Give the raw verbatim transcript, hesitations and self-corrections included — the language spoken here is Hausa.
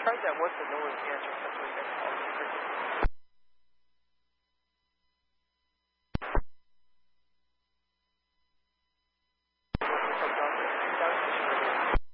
tried that once and no one answered. That's why you got to call the cricket.